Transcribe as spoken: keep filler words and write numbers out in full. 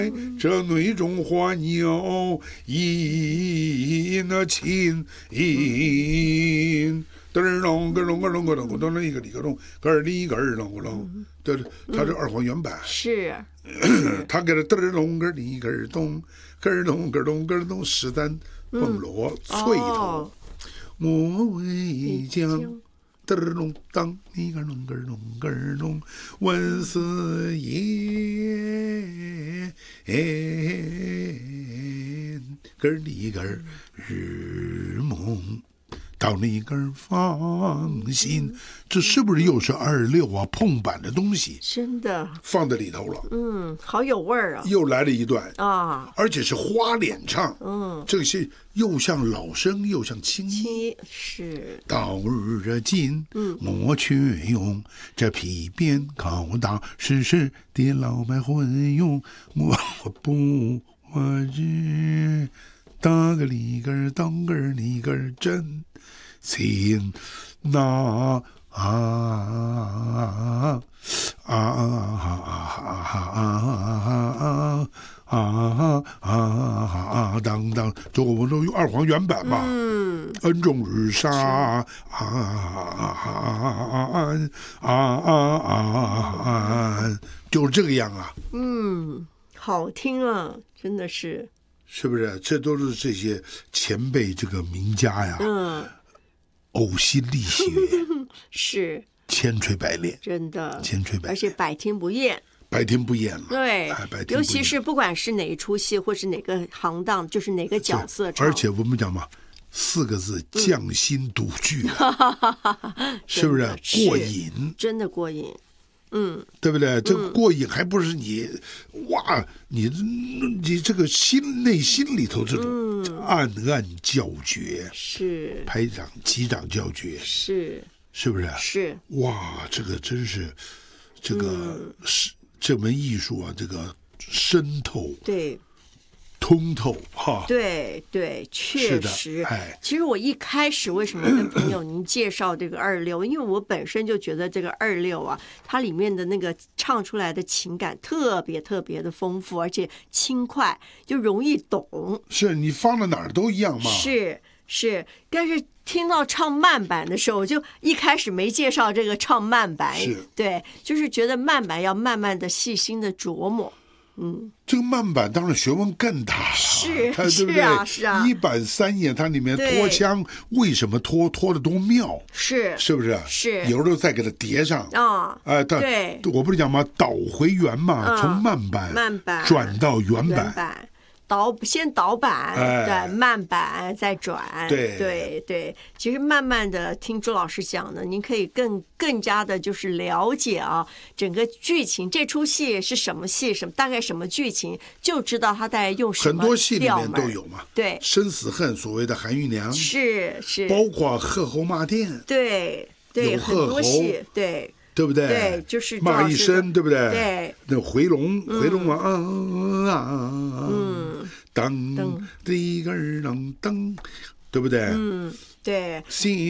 这内中花鸟一那琴音。嘚儿隆个隆个隆个隆个咚了一个里个隆个儿里个儿隆个隆，对，他这二黄原版是， 他给他嘚儿隆个里个儿咚个儿咚个咚个咚十三蹦锣翠头，莫为将嘚儿隆当里个隆个隆个隆问四爷个儿里个儿日梦。到那根放心，这是不是又是二六啊碰板的东西？ 真的放在里头了。 嗯，好有味儿啊！ 又来了一段啊， 而且是花脸唱。 嗯， 这些又像老生又像青衣。 是。 到日今，嗯，我却用这皮鞭拷打世事的老百混用，我不我知当个里根儿当个里根儿真。心那啊啊啊啊啊啊当当，这我们都用二黄原版嘛。嗯，恩重日杀啊啊啊啊啊，就是这个样啊。 嗯，好听啊，真的是。 是不是？这都是这些前辈这个名家呀。嗯。呕心沥血， 是千锤百炼， 真的千锤百炼， 而且百听不厌， 百听不厌了。 对， 哎、 尤其是不管是哪一出戏，或是哪个行当，就是哪个角色唱， 而且我们讲嘛，四个字匠心独具、嗯，是不是过瘾？ 真的过瘾。嗯， 对不对？这个过瘾还不是你、嗯、哇，你你这个心内心里头这种暗暗叫绝， 是排长击掌叫绝， 是是不是？ 是哇，这个真是这个是、嗯、这门艺术啊，这个深透， 对。 通透哈， 对对，确实。哎，其实我一开始为什么跟朋友您介绍这个二六，因为我本身就觉得这个二六啊，它里面的那个唱出来的情感特别特别的丰富，而且轻快，就容易懂。 是你放到哪儿都一样嘛。 是是，但是听到唱慢版的时候，我就一开始没介绍这个唱慢版， 是对，就是觉得慢版要慢慢的细心的琢磨。嗯， 这个慢板当然学问更大了， 是， 它对不对？ 是啊，是啊。 一板三眼，它里面拖腔为什么拖拖的多妙？ 是， 是不是？ 是， 有时候再给它叠上啊， 哎、呃， 对， 我不是讲吗？倒回原嘛，嗯、从慢板慢板转到原版。 原版导先导版，哎、对，慢版再转， 对对对。其实慢慢的听朱老师讲呢，您可以更更加的就是了解啊，整个剧情，这出戏是什么戏，什么大概什么剧情，就知道他在用什么。 很多戏里面都有嘛， 对， 生死恨，所谓的韩玉娘是是， 包括贺侯骂店， 对对，很多戏，对。 对不对？ 对，就是骂一声，对不对？ 对， 那回龙，回龙王啊，嗯，当的一个儿当当，对不对？ 嗯，对。